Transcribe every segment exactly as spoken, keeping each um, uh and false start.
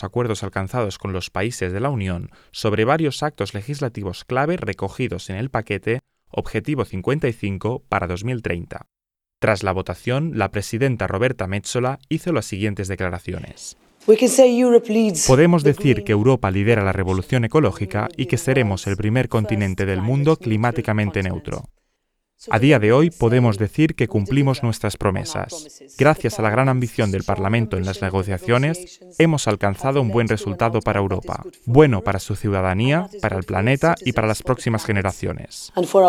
los acuerdos alcanzados con los países de la Unión sobre varios actos legislativos clave recogidos en el paquete Objetivo cincuenta y cinco para dos mil treinta. Tras la votación, la presidenta Roberta Metsola hizo las siguientes declaraciones. Podemos decir que Europa lidera la revolución ecológica y que seremos el primer continente del mundo climáticamente neutro. A día de hoy podemos decir que cumplimos nuestras promesas. Gracias a la gran ambición del Parlamento en las negociaciones, hemos alcanzado un buen resultado para Europa, bueno para su ciudadanía, para el planeta y para las próximas generaciones.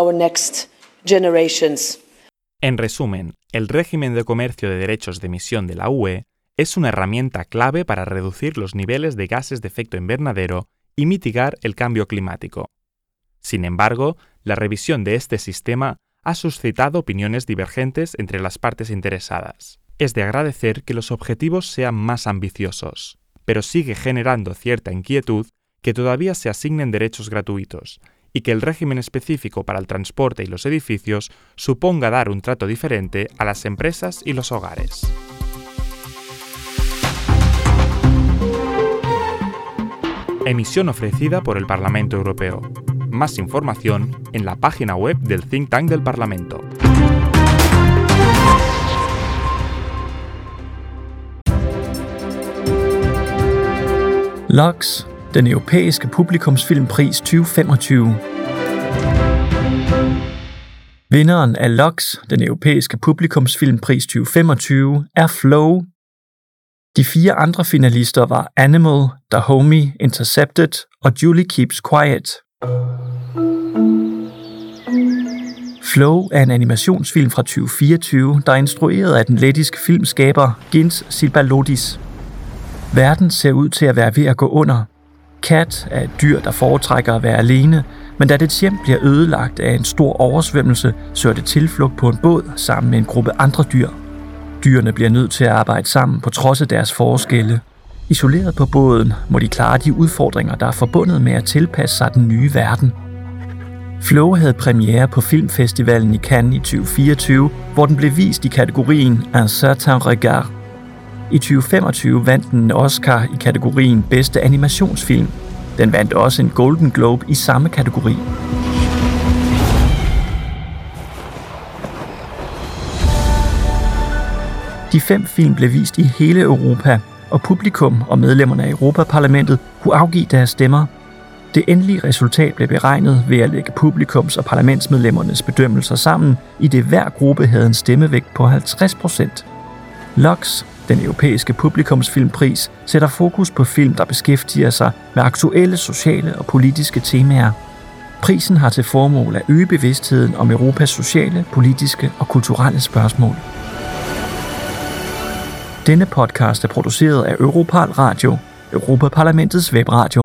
En resumen, el régimen de comercio de derechos de emisión de la U E es una herramienta clave para reducir los niveles de gases de efecto invernadero y mitigar el cambio climático. Sin embargo, la revisión de este sistema ha suscitado opiniones divergentes entre las partes interesadas. Es de agradecer que los objetivos sean más ambiciosos, pero sigue generando cierta inquietud que todavía se asignen derechos gratuitos y que el régimen específico para el transporte y los edificios suponga dar un trato diferente a las empresas y los hogares. Emisión ofrecida por el Parlamento Europeo. Más información en la página web del Think Tank del Parlamento. Lux, den europæiske publikumsfilmpris tyve femogtyve. Vinderen af Lux, den europæiske publikumsfilmpris tyve femogtyve, er Flow. De fire andre finalister var Animal, Dahomey, Intercepted og Julie Keeps Quiet. Flow er en animationsfilm fra tyve fireogtyve, der er instrueret af den lettiske filmskaber Gins Silbalodis. Verden ser ud til at være ved at gå under. Kat er et dyr, der foretrækker at være alene, men da dets hjem bliver ødelagt af en stor oversvømmelse, søger det tilflugt på en båd sammen med en gruppe andre dyr. Dyrene bliver nødt til at arbejde sammen på trods af deres forskelle. Isoleret på båden må de klare de udfordringer, der er forbundet med at tilpasse sig den nye verden. Flow havde premiere på Filmfestivalen i Cannes i tyve fireogtyve, hvor den blev vist i kategorien Un certain regard. I tyve femogtyve vandt den en Oscar i kategorien Bedste animationsfilm. Den vandt også en Golden Globe i samme kategori. De fem film blev vist i hele Europa, og publikum og medlemmerne af Europaparlamentet kunne afgive deres stemmer. Det endelige resultat blev beregnet ved at lægge publikums- og parlamentsmedlemmernes bedømmelser sammen, i det hver gruppe havde en stemmevægt på halvtreds procent. Lux, den europæiske publikumsfilmpris, sætter fokus på film, der beskæftiger sig med aktuelle sociale og politiske temaer. Prisen har til formål at øge bevidstheden om Europas sociale, politiske og kulturelle spørgsmål. Denne podcast er produceret af Europal Radio, Europaparlamentets webradio.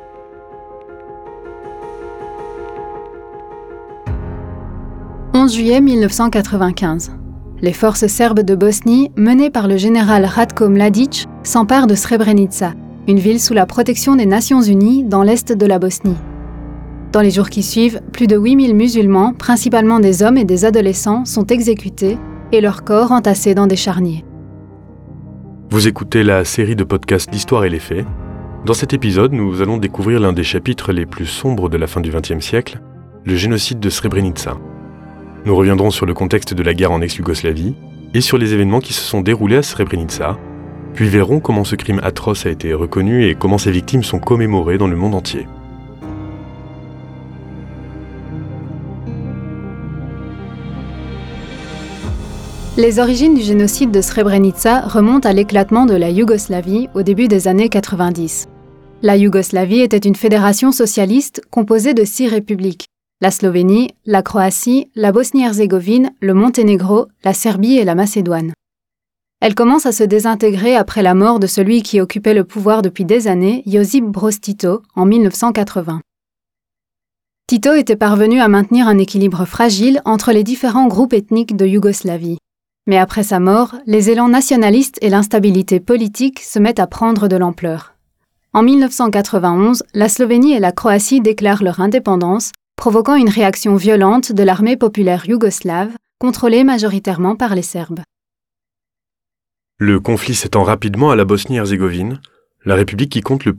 onze juillet mille neuf cent quatre-vingt-quinze. Les forces serbes de Bosnie, menées par le général Ratko Mladic, s'emparent de Srebrenica, une ville sous la protection des Nations Unies dans l'est de la Bosnie. Dans les jours qui suivent, plus de huit mille musulmans, principalement des hommes et des adolescents, sont exécutés et leurs corps entassés dans des charniers. Vous écoutez la série de podcasts L'Histoire et les faits. Dans cet épisode, nous allons découvrir l'un des chapitres les plus sombres de la fin du vingtième siècle, le génocide de Srebrenica. Nous reviendrons sur le contexte de la guerre en ex-Yougoslavie et sur les événements qui se sont déroulés à Srebrenica, puis verrons comment ce crime atroce a été reconnu et comment ses victimes sont commémorées dans le monde entier. Les origines du génocide de Srebrenica remontent à l'éclatement de la Yougoslavie au début des années quatre-vingt-dix. La Yougoslavie était une fédération socialiste composée de six républiques: la Slovénie, la Croatie, la Bosnie-Herzégovine, le Monténégro, la Serbie et la Macédoine. Elle commence à se désintégrer après la mort de celui qui occupait le pouvoir depuis des années, Josip Broz Tito, en mille neuf cent quatre-vingts. Tito était parvenu à maintenir un équilibre fragile entre les différents groupes ethniques de Yougoslavie. Mais après sa mort, les élans nationalistes et l'instabilité politique se mettent à prendre de l'ampleur. En mille neuf cent quatre-vingt-onze, la Slovénie et la Croatie déclarent leur indépendance, provoquant une réaction violente de l'armée populaire yougoslave, contrôlée majoritairement par les Serbes. Le conflit s'étend rapidement à la Bosnie-Herzégovine, la république qui compte le